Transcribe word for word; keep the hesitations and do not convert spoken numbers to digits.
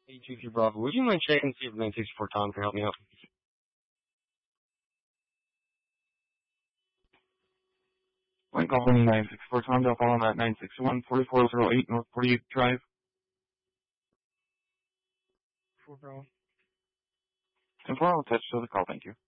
eight two three Bravo. Would you mind checking to see if nine six four Tom can help me out? One calling nine six four Tom, Del Follow at nine six one, four four zero eight North forty-eighth Drive. four Bravo. ten four, I'll attach to the call, thank you.